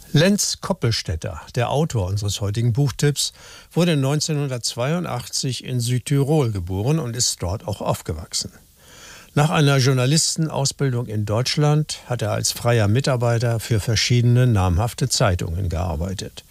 Lenz Koppelstädter, der Autor unseres heutigen Buchtipps, wurde 1982 in Südtirol geboren und ist dort auch aufgewachsen. Nach einer Journalistenausbildung in Deutschland hat er als freier Mitarbeiter für verschiedene namhafte Zeitungen gearbeitet.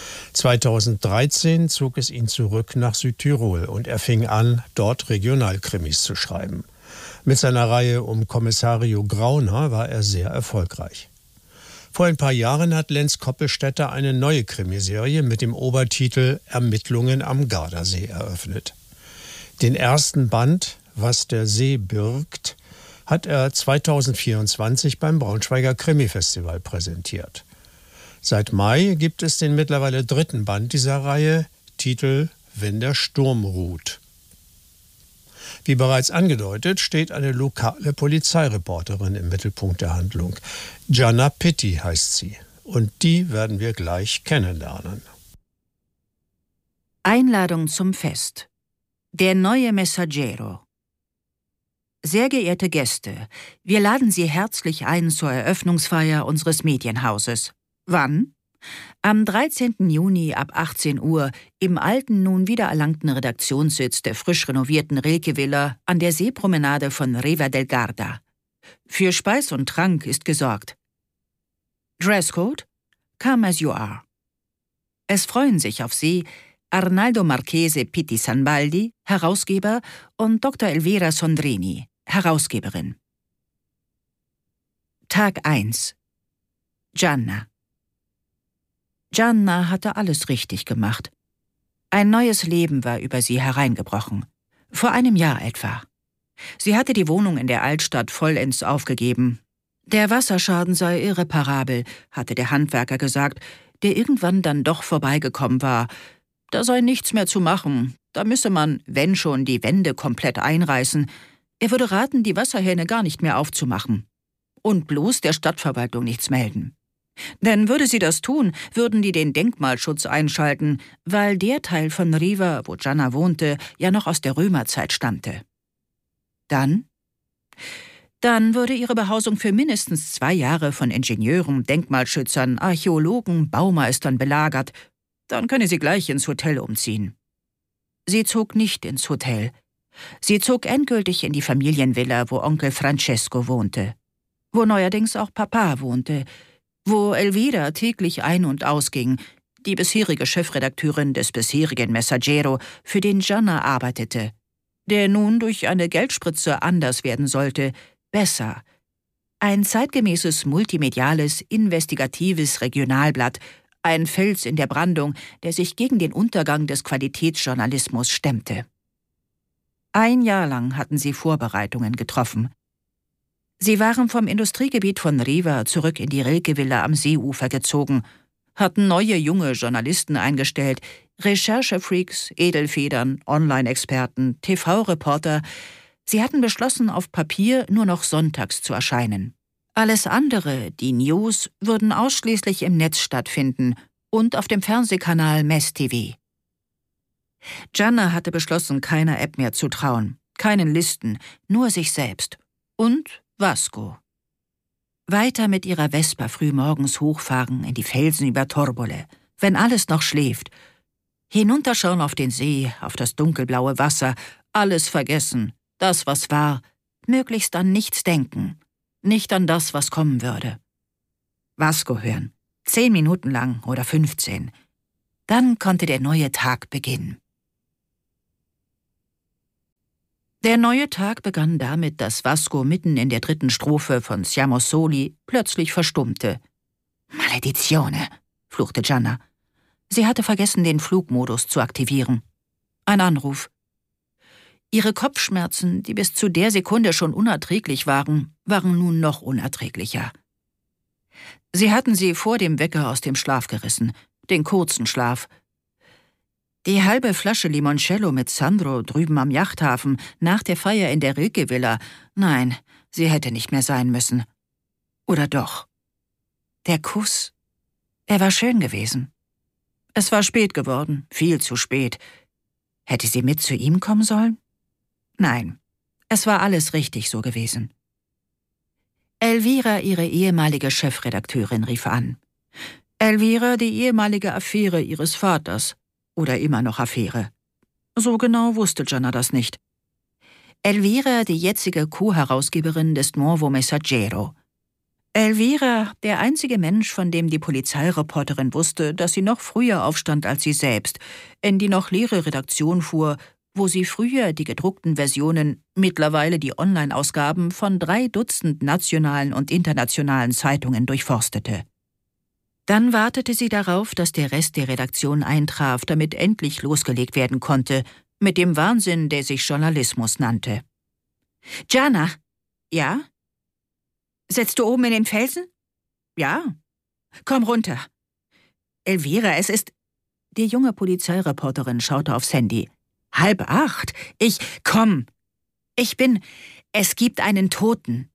2013 zog es ihn zurück nach Südtirol und er fing an, dort Regionalkrimis zu schreiben. Mit seiner Reihe um Kommissario Grauner war er sehr erfolgreich. Vor ein paar Jahren hat Lenz Koppelstädter eine neue Krimiserie mit dem Obertitel Ermittlungen am Gardasee eröffnet. Den ersten Band, Was der See birgt, hat er 2024 beim Braunschweiger Krimi-Festival präsentiert. Seit Mai gibt es den mittlerweile dritten Band dieser Reihe, Titel Wenn der Sturm ruht. Wie bereits angedeutet, steht eine lokale Polizeireporterin im Mittelpunkt der Handlung. Gianna Pitti heißt sie. Und die werden wir gleich kennenlernen. Einladung zum Fest. Der neue Messaggero. Sehr geehrte Gäste, wir laden Sie herzlich ein zur Eröffnungsfeier unseres Medienhauses. Wann? Am 13. Juni ab 18 Uhr im alten, nun wiedererlangten Redaktionssitz der frisch renovierten Rilke-Villa an der Seepromenade von Riva del Garda. Für Speis und Trank ist gesorgt. Dresscode? Come as you are. Es freuen sich auf Sie Arnaldo Marchese Pitti Sanbaldi, Herausgeber, und Dr. Elvira Sondrini, Herausgeberin. Tag 1. Gianna. Gianna hatte alles richtig gemacht. Ein neues Leben war über sie hereingebrochen. Vor einem Jahr etwa. Sie hatte die Wohnung in der Altstadt vollends aufgegeben. Der Wasserschaden sei irreparabel, hatte der Handwerker gesagt, der irgendwann dann doch vorbeigekommen war. Da sei nichts mehr zu machen. Da müsse man, wenn schon, die Wände komplett einreißen. Er würde raten, die Wasserhähne gar nicht mehr aufzumachen. Und bloß der Stadtverwaltung nichts melden. Denn würde sie das tun, würden die den Denkmalschutz einschalten, weil der Teil von Riva, wo Gianna wohnte, ja noch aus der Römerzeit stammte. Dann würde ihre Behausung für mindestens 2 Jahre von Ingenieuren, Denkmalschützern, Archäologen, Baumeistern belagert. Dann könne sie gleich ins Hotel umziehen. Sie zog nicht ins Hotel. Sie zog endgültig in die Familienvilla, wo Onkel Francesco wohnte. Wo neuerdings auch Papa wohnte, wo Elvira täglich ein- und ausging, die bisherige Chefredakteurin des bisherigen Messaggero, für den Gianna arbeitete, der nun durch eine Geldspritze anders werden sollte, besser. Ein zeitgemäßes, multimediales, investigatives Regionalblatt, ein Fels in der Brandung, der sich gegen den Untergang des Qualitätsjournalismus stemmte. 1 Jahr lang hatten sie Vorbereitungen getroffen. Sie waren vom Industriegebiet von Riva zurück in die Rilke-Villa am Seeufer gezogen, hatten neue junge Journalisten eingestellt, Recherchefreaks, Edelfedern, Online-Experten, TV-Reporter. Sie hatten beschlossen, auf Papier nur noch sonntags zu erscheinen. Alles andere, die News, würden ausschließlich im Netz stattfinden und auf dem Fernsehkanal Mess TV. Gianna hatte beschlossen, keiner App mehr zu trauen, keinen Listen, nur sich selbst. Und Vasco. Weiter mit ihrer Vespa frühmorgens hochfahren in die Felsen über Torbole, wenn alles noch schläft. Hinunterschauen auf den See, auf das dunkelblaue Wasser, alles vergessen, das, was war, möglichst an nichts denken, nicht an das, was kommen würde. Vasco hören, 10 Minuten lang oder 15. Dann konnte der neue Tag beginnen. Der neue Tag begann damit, dass Vasco mitten in der 3. Strophe von Siamo Soli plötzlich verstummte. »Maledizione«, fluchte Gianna. Sie hatte vergessen, den Flugmodus zu aktivieren. Ein Anruf. Ihre Kopfschmerzen, die bis zu der Sekunde schon unerträglich waren, waren nun noch unerträglicher. Sie hatten sie vor dem Wecker aus dem Schlaf gerissen, den kurzen Schlaf. Die halbe Flasche Limoncello mit Sandro drüben am Yachthafen, nach der Feier in der Rilke-Villa. Nein, sie hätte nicht mehr sein müssen. Oder doch? Der Kuss. Er war schön gewesen. Es war spät geworden, viel zu spät. Hätte sie mit zu ihm kommen sollen? Nein, es war alles richtig so gewesen. Elvira, ihre ehemalige Chefredakteurin, rief an. Elvira, die ehemalige Affäre ihres Vaters. Oder immer noch Affäre. So genau wusste Gianna das nicht. Elvira, die jetzige Co-Herausgeberin des Nuovo Messaggero. Elvira, der einzige Mensch, von dem die Polizeireporterin wusste, dass sie noch früher aufstand als sie selbst, in die noch leere Redaktion fuhr, wo sie früher die gedruckten Versionen, mittlerweile die Online-Ausgaben von 3 Dutzend nationalen und internationalen Zeitungen durchforstete. Dann wartete sie darauf, dass der Rest der Redaktion eintraf, damit endlich losgelegt werden konnte, mit dem Wahnsinn, der sich Journalismus nannte. »Gianna?« »Ja?« »Sitzt du oben in den Felsen?« »Ja.« »Komm runter.« »Elvira, es ist...« Die junge Polizeireporterin schaute aufs Handy. 7:30. Komm. Es gibt einen Toten.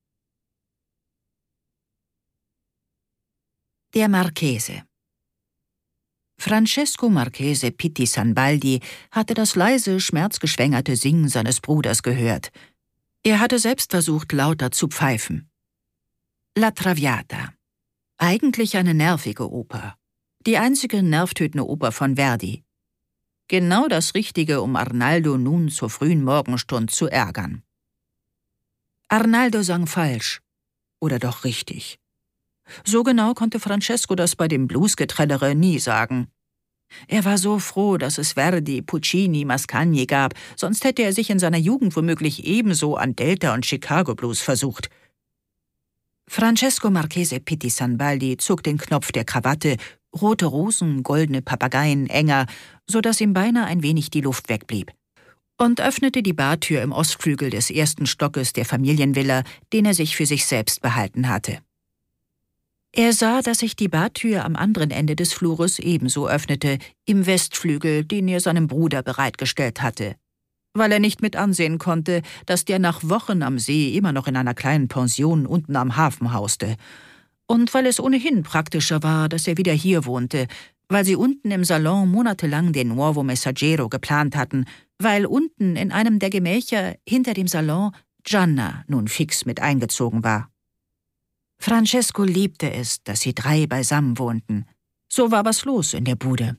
Der Marchese. Francesco Marchese Pitti Sanbaldi hatte das leise, schmerzgeschwängerte Singen seines Bruders gehört. Er hatte selbst versucht, lauter zu pfeifen. La Traviata. Eigentlich eine nervige Oper. Die einzige nervtötende Oper von Verdi. Genau das Richtige, um Arnaldo nun zur frühen Morgenstund zu ärgern. Arnaldo sang falsch. Oder doch richtig. So genau konnte Francesco das bei dem Bluesgetrellere nie sagen. Er war so froh, dass es Verdi, Puccini, Mascagni gab, sonst hätte er sich in seiner Jugend womöglich ebenso an Delta und Chicago Blues versucht. Francesco Marchese Pitti Sanbaldi zog den Knopf der Krawatte, rote Rosen, goldene Papageien enger, so dass ihm beinahe ein wenig die Luft wegblieb, und öffnete die Bartür im Ostflügel des 1. Stockes der Familienvilla, den er sich für sich selbst behalten hatte. Er sah, dass sich die Bartür am anderen Ende des Flures ebenso öffnete, im Westflügel, den er seinem Bruder bereitgestellt hatte, weil er nicht mit ansehen konnte, dass der nach Wochen am See immer noch in einer kleinen Pension unten am Hafen hauste, und weil es ohnehin praktischer war, dass er wieder hier wohnte, weil sie unten im Salon monatelang den Nuovo Messaggero geplant hatten, weil unten in einem der Gemächer hinter dem Salon Gianna nun fix mit eingezogen war. Francesco liebte es, dass sie 3 beisammen wohnten. So war was los in der Bude.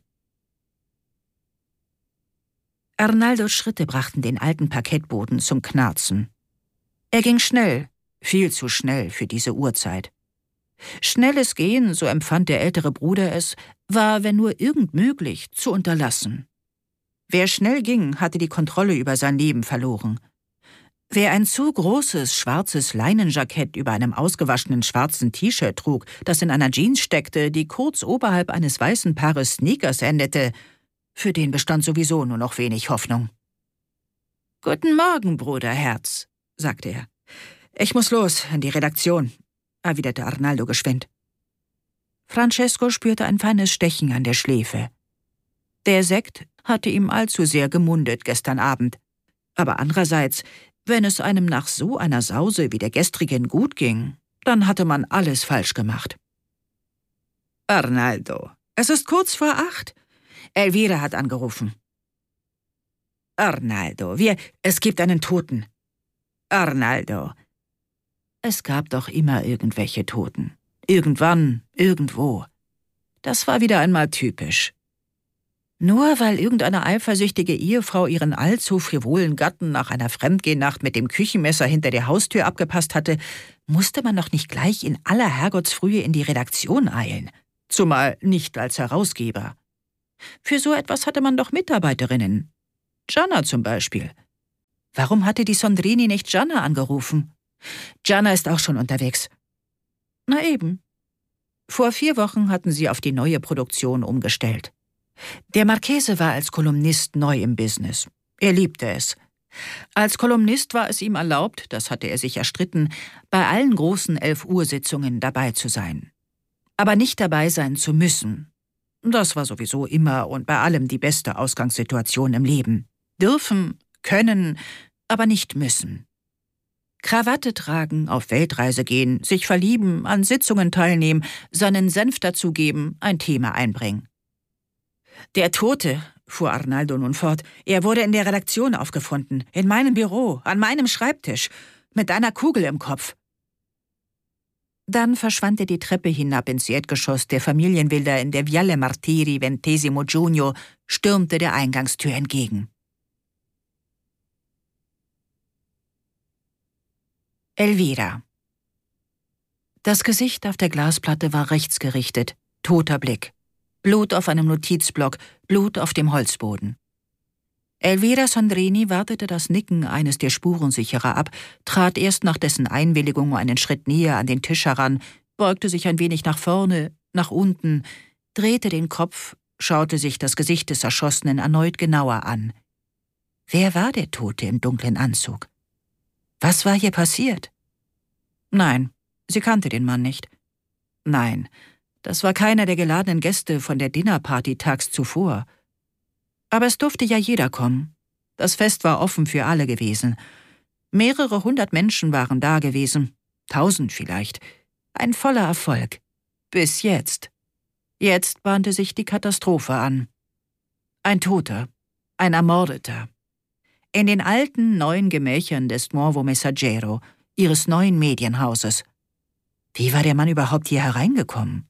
Arnaldos Schritte brachten den alten Parkettboden zum Knarzen. Er ging schnell, viel zu schnell für diese Uhrzeit. Schnelles Gehen, so empfand der ältere Bruder es, war, wenn nur irgend möglich, zu unterlassen. Wer schnell ging, hatte die Kontrolle über sein Leben verloren. Wer ein zu großes, schwarzes Leinenjackett über einem ausgewaschenen schwarzen T-Shirt trug, das in einer Jeans steckte, die kurz oberhalb eines weißen Paares Sneakers endete, für den bestand sowieso nur noch wenig Hoffnung. »Guten Morgen, Bruderherz«, sagte er. »Ich muss los, in die Redaktion«, erwiderte Arnaldo geschwind. Francesco spürte ein feines Stechen an der Schläfe. Der Sekt hatte ihm allzu sehr gemundet gestern Abend. Aber andererseits, wenn es einem nach so einer Sause wie der gestrigen gut ging, dann hatte man alles falsch gemacht. »Arnaldo, es ist kurz vor 8. Elvira hat angerufen.« »Arnaldo, es gibt einen Toten.« »Arnaldo.« Es gab doch immer irgendwelche Toten. Irgendwann, irgendwo. Das war wieder einmal typisch. Nur weil irgendeine eifersüchtige Ehefrau ihren allzu frivolen Gatten nach einer Fremdgehnacht mit dem Küchenmesser hinter der Haustür abgepasst hatte, musste man doch nicht gleich in aller Herrgottsfrühe in die Redaktion eilen. Zumal nicht als Herausgeber. Für so etwas hatte man doch Mitarbeiterinnen. Gianna zum Beispiel. Warum hatte die Sondrini nicht Gianna angerufen? Gianna ist auch schon unterwegs. Na eben. Vor 4 Wochen hatten sie auf die neue Produktion umgestellt. Der Marchese war als Kolumnist neu im Business. Er liebte es. Als Kolumnist war es ihm erlaubt, das hatte er sich erstritten, bei allen großen 11-Uhr-Sitzungen dabei zu sein. Aber nicht dabei sein zu müssen. Das war sowieso immer und bei allem die beste Ausgangssituation im Leben. Dürfen, können, aber nicht müssen. Krawatte tragen, auf Weltreise gehen, sich verlieben, an Sitzungen teilnehmen, seinen Senf dazugeben, ein Thema einbringen. »Der Tote«, fuhr Arnaldo nun fort, »er wurde in der Redaktion aufgefunden, in meinem Büro, an meinem Schreibtisch, mit einer Kugel im Kopf.« Dann verschwand er die Treppe hinab ins Erdgeschoss der Familienvilla in der Viale Martiri, 20 Giugno, stürmte der Eingangstür entgegen. Elvira. Das Gesicht auf der Glasplatte war rechts gerichtet, toter Blick. Blut auf einem Notizblock, Blut auf dem Holzboden. Elvira Sandrini wartete das Nicken eines der Spurensicherer ab, trat erst nach dessen Einwilligung einen Schritt näher an den Tisch heran, beugte sich ein wenig nach vorne, nach unten, drehte den Kopf, schaute sich das Gesicht des Erschossenen erneut genauer an. Wer war der Tote im dunklen Anzug? Was war hier passiert? Nein, sie kannte den Mann nicht. Nein, das war keiner der geladenen Gäste von der Dinnerparty tags zuvor. Aber es durfte ja jeder kommen. Das Fest war offen für alle gewesen. Mehrere 100 Menschen waren da gewesen. 1000 vielleicht. Ein voller Erfolg. Bis jetzt. Jetzt bahnte sich die Katastrophe an. Ein Toter. Ein Ermordeter. In den alten, neuen Gemächern des Nuovo Messaggero, ihres neuen Medienhauses. Wie war der Mann überhaupt hier hereingekommen?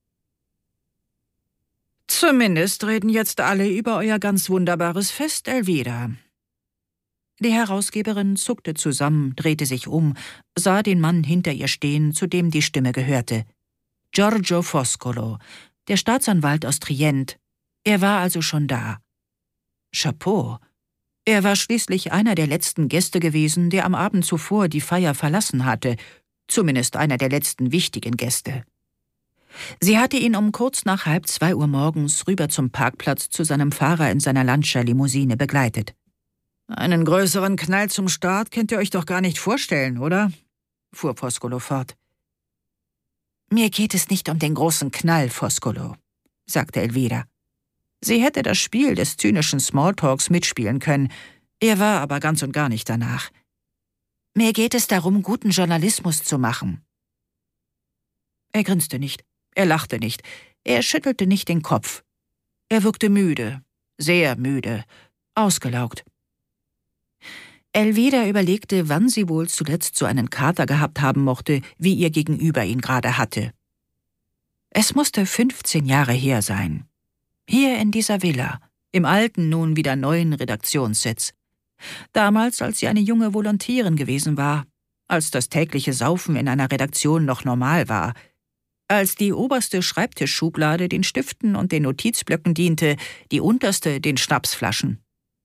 Zumindest reden jetzt alle über euer ganz wunderbares Fest, Elvira. Die Herausgeberin zuckte zusammen, drehte sich um, sah den Mann hinter ihr stehen, zu dem die Stimme gehörte. Giorgio Foscolo, der Staatsanwalt aus Trient. Er war also schon da. Chapeau. Er war schließlich einer der letzten Gäste gewesen, der am Abend zuvor die Feier verlassen hatte. Zumindest einer der letzten wichtigen Gäste. Sie hatte ihn um kurz nach 1:30 Uhr morgens rüber zum Parkplatz zu seinem Fahrer in seiner Lancia-Limousine begleitet. »Einen größeren Knall zum Start könnt ihr euch doch gar nicht vorstellen, oder?« fuhr Foscolo fort. »Mir geht es nicht um den großen Knall, Foscolo«, sagte Elvira. Sie hätte das Spiel des zynischen Smalltalks mitspielen können, er war aber ganz und gar nicht danach. »Mir geht es darum, guten Journalismus zu machen.« Er grinste nicht. Er lachte nicht, er schüttelte nicht den Kopf. Er wirkte müde, sehr müde, ausgelaugt. Elvira überlegte, wann sie wohl zuletzt so einen Kater gehabt haben mochte, wie ihr Gegenüber ihn gerade hatte. Es musste 15 Jahre her sein. Hier in dieser Villa, im alten, nun wieder neuen Redaktionssitz. Damals, als sie eine junge Volontärin gewesen war, als das tägliche Saufen in einer Redaktion noch normal war, als die oberste Schreibtischschublade den Stiften und den Notizblöcken diente, die unterste den Schnapsflaschen.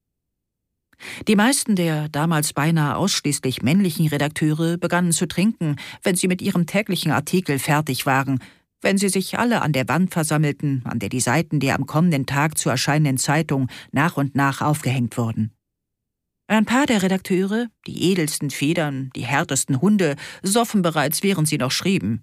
Die meisten der damals beinahe ausschließlich männlichen Redakteure begannen zu trinken, wenn sie mit ihrem täglichen Artikel fertig waren, wenn sie sich alle an der Wand versammelten, an der die Seiten der am kommenden Tag zu erscheinenden Zeitung nach und nach aufgehängt wurden. Ein paar der Redakteure, die edelsten Federn, die härtesten Hunde, soffen bereits, während sie noch schrieben.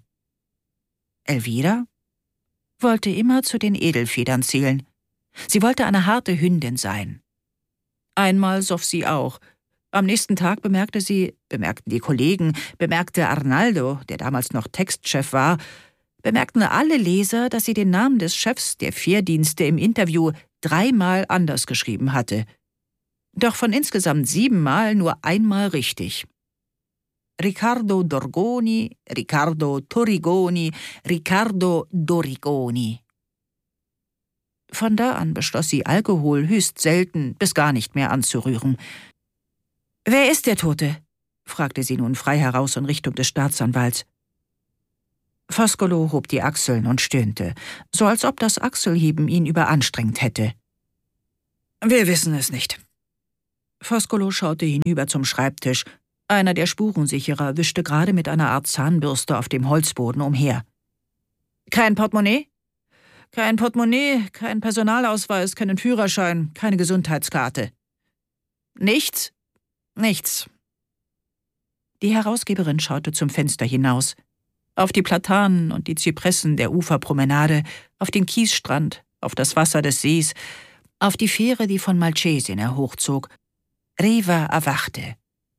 Elvira wollte immer zu den Edelfedern zählen. Sie wollte eine harte Hündin sein. Einmal soff sie auch. Am nächsten Tag bemerkten die Kollegen, bemerkte Arnaldo, der damals noch Textchef war, bemerkten alle Leser, dass sie den Namen des Chefs der Fährdienste im Interview 3-mal anders geschrieben hatte. Doch von insgesamt 7-mal nur einmal richtig. Riccardo Dorgoni, Riccardo Torrigoni, Riccardo Dorigoni. Von da an beschloss sie, Alkohol höchst selten bis gar nicht mehr anzurühren. »Wer ist der Tote?« fragte sie nun frei heraus in Richtung des Staatsanwalts. Foscolo hob die Achseln und stöhnte, so als ob das Achselheben ihn überanstrengt hätte. »Wir wissen es nicht.« Foscolo schaute hinüber zum Schreibtisch. Einer der Spurensicherer wischte gerade mit einer Art Zahnbürste auf dem Holzboden umher. »Kein Portemonnaie?« »Kein Portemonnaie, kein Personalausweis, keinen Führerschein, keine Gesundheitskarte.« »Nichts?« »Nichts.« Die Herausgeberin schaute zum Fenster hinaus. Auf die Platanen und die Zypressen der Uferpromenade, auf den Kiesstrand, auf das Wasser des Sees, auf die Fähre, die von Malcesine hochzog. Riva erwachte.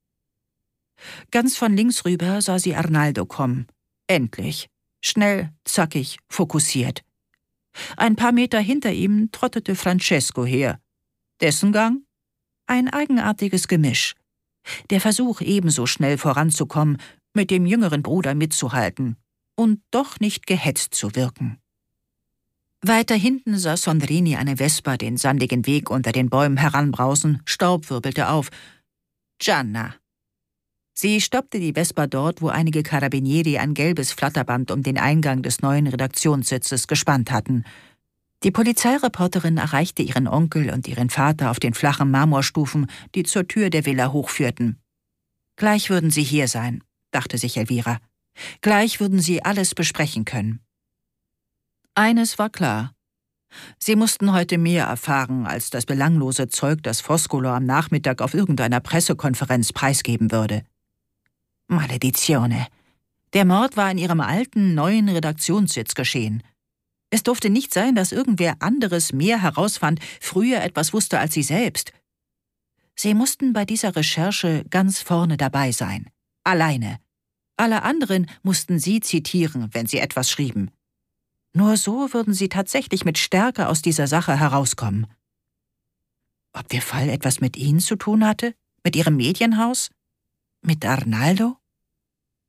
Ganz von links rüber sah sie Arnaldo kommen. Endlich. Schnell, zackig, fokussiert. Ein paar Meter hinter ihm trottete Francesco her. Dessen Gang? Ein eigenartiges Gemisch. Der Versuch, ebenso schnell voranzukommen, mit dem jüngeren Bruder mitzuhalten. und doch nicht gehetzt zu wirken. Weiter hinten sah Sondrini eine Vespa den sandigen Weg unter den Bäumen heranbrausen, Staub wirbelte auf. Gianna. Sie stoppte die Vespa dort, wo einige Carabinieri ein gelbes Flatterband um den Eingang des neuen Redaktionssitzes gespannt hatten. Die Polizeireporterin erreichte ihren Onkel und ihren Vater auf den flachen Marmorstufen, die zur Tür der Villa hochführten. Gleich würden sie hier sein, dachte sich Elvira. Gleich würden sie alles besprechen können. Eines war klar. Sie mussten heute mehr erfahren als das belanglose Zeug, das Foscolo am Nachmittag auf irgendeiner Pressekonferenz preisgeben würde. Maledizione. Der Mord war in ihrem alten, neuen Redaktionssitz geschehen. Es durfte nicht sein, dass irgendwer anderes mehr herausfand, früher etwas wusste als sie selbst. Sie mussten bei dieser Recherche ganz vorne dabei sein. Alleine. Alle anderen mussten sie zitieren, wenn sie etwas schrieben. Nur so würden sie tatsächlich mit Stärke aus dieser Sache herauskommen. Ob der Fall etwas mit ihnen zu tun hatte? Mit ihrem Medienhaus? Mit Arnaldo?